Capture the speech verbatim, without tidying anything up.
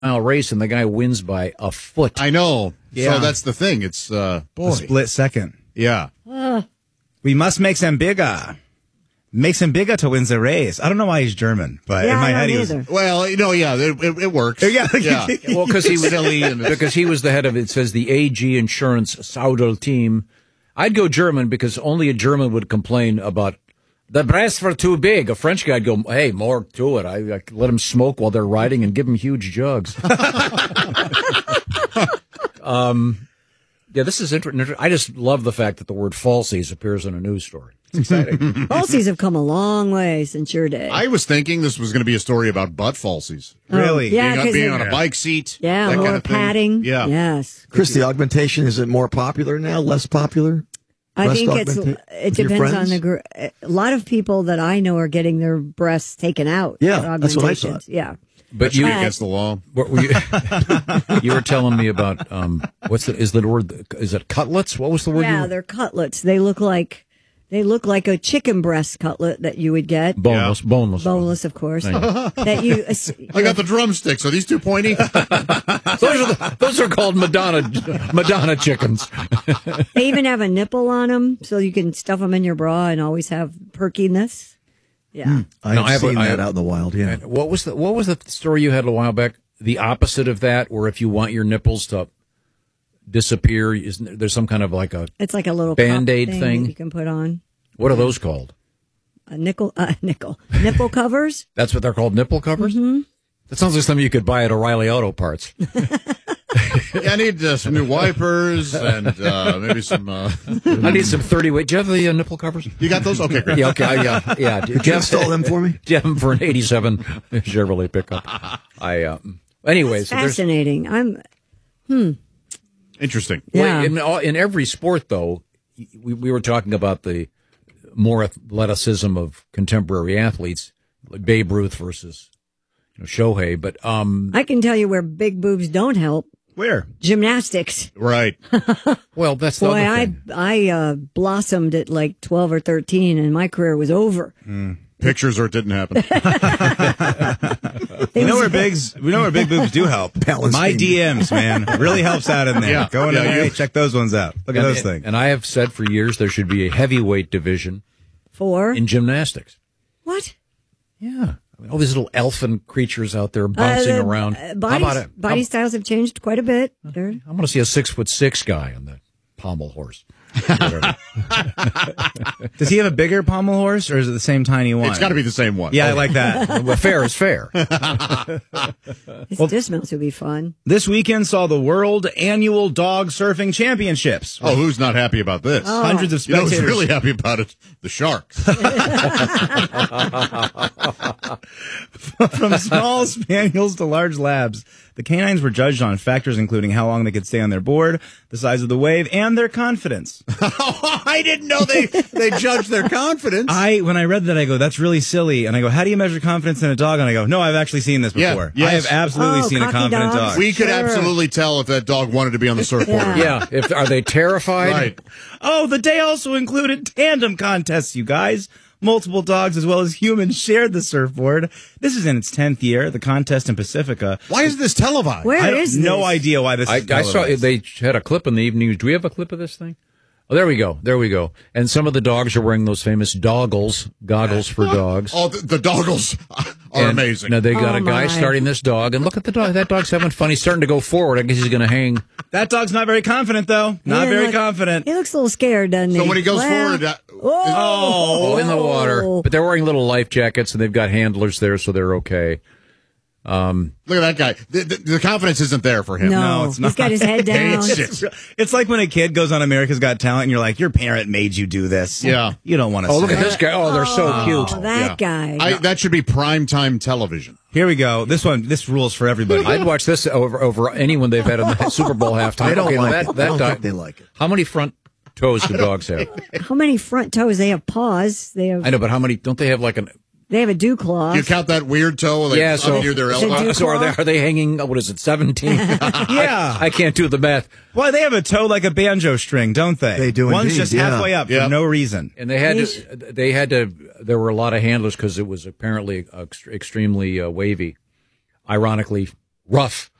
mile race, and the guy wins by a foot. I know. Yeah. So that's the thing. It's, uh, boy. A split second. Yeah. Uh, We must make them bigger. Makes him bigger to win the race. I don't know why he's German, but Yeah, in my I head don't he was. either. Well, you know, yeah, it, it, it works. Yeah. yeah. Well, because he was Silly and- because he was the head of it says the A G Insurance Saudel team. I'd go German because only a German would complain about the breasts were too big. A French guy'd go, hey, more to it. I, I let them smoke while they're riding and give them huge jugs. um, yeah, this is interesting. I just love the fact that the word falsies appears in a news story. It's exciting. falsies have come a long way since your day. I was thinking this was going to be a story about butt falsies. Really? Oh, yeah, being on, 'cause being it- on a bike seat. yeah, that more kind of thing. padding. Yeah. Yes. Chris, the augmentation, is it more popular now, less popular? I Breast think it's augmenta- it with your depends on friends? the gr- a lot of people that I know are getting their breasts taken out. Yeah, for that's what I augmentations. thought. Yeah. But Should you, be against the law. what were you, you were telling me about um, what's the is the word? Is it cutlets? What was the word? Yeah, you, they're cutlets. They look like they look like a chicken breast cutlet that you would get. boneless, boneless, Boneless, of course. Thank you. that you. I got the drumsticks. Are these too pointy? Those are the, those are called Madonna Madonna chickens. They even have a nipple on them, so you can stuff them in your bra and always have perkiness. Yeah. I've No, I have a- seen I that have- out in the wild, yeah. What was the what was the story you had a while back? The opposite of that, where if you want your nipples to disappear, is there's some kind of like a It's like a little Band-Aid cup thing? that you can put on what are those called? a nickel, uh, nickel nipple covers. That's what they're called, nipple covers. Mm-hmm. That sounds like something you could buy at O'Reilly Auto Parts. Yeah, I need uh, some new wipers and uh, maybe some. Uh, I need some thirty weight. Do you have the uh, nipple covers? you got those? Okay, great. Yeah, okay, I- yeah, yeah. Do Could you install them for me? Do you have them for an eighty-seven Chevrolet pickup? I. Uh, anyway, so there's Fascinating. I'm. Interesting. Yeah. Wait, in, all- in every sport, though, we, we were talking about the more athleticism of contemporary athletes, like Babe Ruth versus you know, Shohei. But um, I can tell you where big boobs don't help. Where? Gymnastics. Right. well, that's the Boy, other I thing. I uh, blossomed at like twelve or thirteen, and my career was over. Pictures or it didn't happen. We know where bigs. We know where big boobs do help. Balancing. My D Ms, man, really helps out in there. Yeah. Go in Yeah, there, you- hey, check those ones out. Look at and, those things. and I have said for years there should be a heavyweight division For in gymnastics. what? Yeah. I mean, all these little elfin creatures out there bouncing Uh, the, around. uh, How body, about it? body How- styles have changed quite a bit. They're- I want to see a six foot six guy on the pommel horse. Whatever. Does he have a bigger pommel horse, or is it the same tiny one? It's got to be the same one. Yeah, I like that. Well, fair is fair. This dismounts would be fun. This weekend saw the World Annual Dog Surfing Championships. Oh, who's not happy about this? Hundreds of You know who's spectators. really happy about it? The Sharks. From small spaniels to large labs, the canines were judged on factors including how long they could stay on their board, the size of the wave, and their confidence. I didn't know they they judged their confidence. I, when I read that, I go, that's really silly. And I go, how do you measure confidence in a dog? And I go, no, I've actually seen this Yeah, before. yes. I have absolutely Oh, seen a cocky confident dogs. dog. we could Sure. absolutely tell if that dog wanted to be on the surfboard. Yeah. Yeah. If are they terrified? Right. Oh, the day also included tandem contests, you guys. Multiple dogs as well as humans shared the surfboard. This is in its tenth year. The contest in Pacifica. Why is this televised? Where I have is no this? idea why this I, is I saw televised. they had a clip in the evening news. Do we have a clip of this thing? Oh, there we go. There we go. And some of the dogs are wearing those famous doggles, goggles for dogs. Oh, the, the doggles are And, amazing. Now they got Oh, a guy my. starting this dog, and look at the dog. That dog's having fun. He's starting to go forward. I guess he's going to hang. That dog's not very confident, though. Not Yeah, very look- confident. He looks a little scared, doesn't he? So when he goes Well, forward, uh, Oh, in the water. But they're wearing little life jackets, and they've got handlers there, so they're okay. look at that guy. The, the, the confidence isn't there for him. No, No, it's he's not. got his head down. Hates it. It's like when a kid goes on America's Got Talent and you're like, your parent made you do this. Yeah. You don't want to Oh, say look at it. this guy. Oh, they're so Oh, cute. that guy. I, that should be primetime television. Here we go. This one, this rules for everybody. I'd watch this over over anyone they've had in the Super Bowl halftime. They don't Okay, now like that, it. that I don't dog- think they like it. How many front toes do dogs have? How many front toes? They have paws. They have. I know, but how many? Don't they have like an? They have a dew claw. You count that weird toe like, Yeah, up so near their Is it elbow? dew so are they claw? are they hanging? What is it? Seventeen? yeah. I can't do the math. Well, they have a toe like a banjo string, don't they? They do One's indeed, just yeah. halfway up Yeah. for no reason. And they had Yeesh. to. They had to. There were a lot of handlers because it was apparently ext- extremely uh, wavy. Ironically, rough.